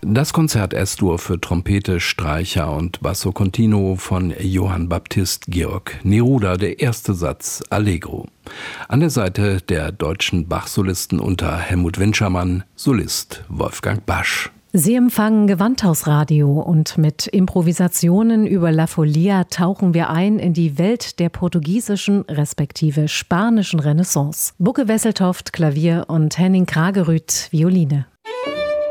Das Konzert S-Dur für Trompete, Streicher und Basso Continuo von Johann Baptist Georg Neruda, der erste Satz Allegro. An der Seite der deutschen Bach-Solisten unter Helmut Winschermann, Solist Wolfgang Basch. Sie empfangen Gewandhausradio und mit Improvisationen über La Folia tauchen wir ein in die Welt der portugiesischen respektive spanischen Renaissance. Bucke Wesseltoft, Klavier und Henning Kragerüth, Violine.